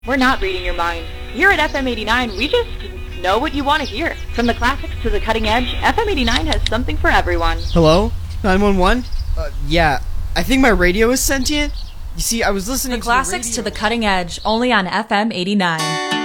We're not reading your mind. Here at FM 89, we just know what you want to hear. From the classics to the cutting edge, FM 89 has something for everyone. Hello? 911? Yeah, I think my radio is sentient. You see, I was listening to the classics to the cutting edge, only on FM 89.